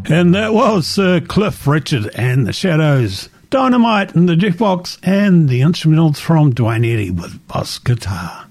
And that was Sir Cliff Richard and the Shadows, Dynamite and the Jukebox, and the instrumentals from Dwayne Eddy with Boss Guitar.